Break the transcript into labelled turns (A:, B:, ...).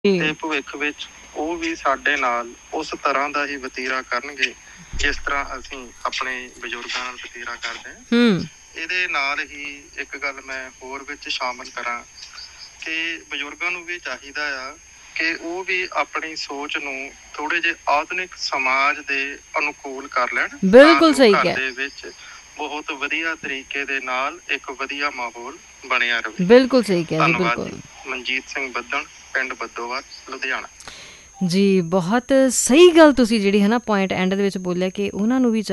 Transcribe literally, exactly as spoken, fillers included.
A: ਤੇ ਭਵਿੱਖ ਵਿੱਚ ਉਹ ਵੀ ਸਾਡੇ ਨਾਲ ਉਸ ਤਰ੍ਹਾਂ ਦਾ ਹੀ ਵਤੀਰਾ ਕਰਨਗੇ ਜਿਸ ਤਰ੍ਹਾਂ ਅਸੀਂ ਆਪਣੇ ਬਜ਼ੁਰਗਾਂ ਨਾਲ ਵਤੀਰਾ ਕਰਦੇ ਹਾਂ। ਇਹਦੇ ਨਾਲ ਹੀ ਇੱਕ ਗੱਲ ਮੈਂ ਹੋਰ ਵਿੱਚ ਸ਼ਾਮਲ ਕਰਾਂ ਕਿ ਬਜ਼ੁਰਗਾਂ ਨੂੰ ਵੀ ਚਾਹੀਦਾ ਆ ਕਿ ਉਹ ਵੀ ਆਪਣੀ ਸੋਚ ਨੂੰ ਥੋੜੇ ਜਿਹੇ ਆਧੁਨਿਕ ਸਮਾਜ ਦੇ ਅਨੁਕੂਲ ਕਰ ਲੈਣ। ਬਿਲਕੁਲ ਸਹੀ ਕਿਹਾ। ਘਰ ਦੇ ਵਿੱਚ ਬਹੁਤ ਵਧੀਆ ਤਰੀਕੇ ਦੇ ਨਾਲ ਇੱਕ ਵਧੀਆ ਮਾਹੌਲ ਬਣਿਆ ਰਹੇ। ਬਿਲਕੁਲ ਸਹੀ ਕਿਹਾ। ਧੰਨਵਾਦ ਜੀ। ਮਨਜੀਤ ਸਿੰਘ ਬੱਦਣ, ਪਿੰਡ ਬੱਦੋਵਾਲ, ਲੁਧਿਆਣਾ। ਜੀ ਬਹੁਤ ਸਹੀ ਗੱਲ ਤੁਸੀਂ ਜਿਹੜੀ ਹੈ ਨਾ ਪੁਆਇੰਟ ਐਂਡ ਦੇ ਵਿੱਚ ਬੋਲਿਆ ਕਿ ਉਹਨਾਂ ਨੂੰ ਵੀ